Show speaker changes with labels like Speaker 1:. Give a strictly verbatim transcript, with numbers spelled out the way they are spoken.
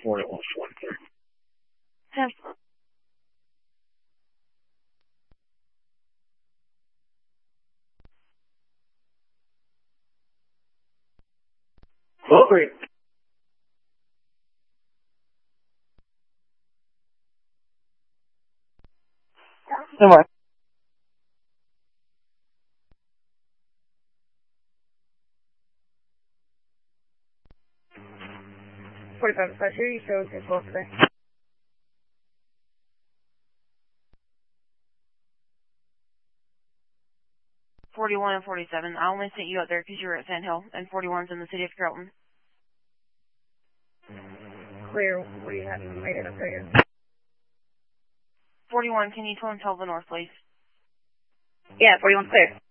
Speaker 1: forty-one, forty-three.
Speaker 2: ten.
Speaker 1: Glory.
Speaker 2: No more. forty-five pressure, you show your close there. forty-one and forty-seven. I only sent you out there because you were at Sand Hill, and forty-one's in the city of Carrollton. Clear. What do you have? Right here, right here. forty-one, can you tell him tell the north, please?
Speaker 3: Yeah, forty-one's clear.